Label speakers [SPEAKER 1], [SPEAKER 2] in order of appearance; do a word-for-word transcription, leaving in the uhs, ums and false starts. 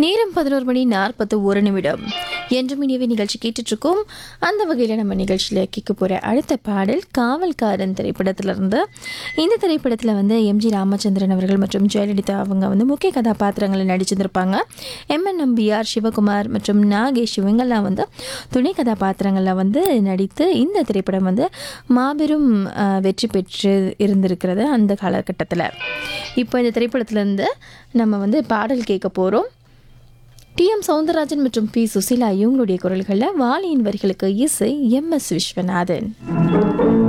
[SPEAKER 1] நேரம் பதினோரு மணி நாற்பத்து ஒரு நிமிடம் என்றும் இனியவே நிகழ்ச்சி கேட்டுட்ருக்கோம். அந்த வகையில் நம்ம நிகழ்ச்சியில் கேட்க போகிற அடுத்த பாடல் காவல்காரன் திரைப்படத்திலிருந்து. இந்த திரைப்படத்தில் வந்து எம்ஜி ராமச்சந்திரன் அவர்கள் மற்றும் ஜெயலலிதா அவங்க வந்து முக்கிய கதாபாத்திரங்களில் நடிச்சிருந்திருப்பாங்க. எம்என் நம்பியார், சிவகுமார் மற்றும் நாகேஷ் இவங்கெல்லாம் வந்து துணை கதாபாத்திரங்களில் வந்து நடித்து இந்த திரைப்படம் வந்து மாபெரும் வெற்றி பெற்று இருந்திருக்கிறது அந்த காலகட்டத்தில். இப்போ இந்த திரைப்படத்திலேருந்து நம்ம வந்து பாடல் கேட்க போகிறோம். டி எம் சௌந்தரராஜன் மற்றும் பி சுசீலா இவங்களுடைய குரல்களில் வாலியின் வரிகளுக்கு இசை எம் எஸ் விஸ்வநாதன்.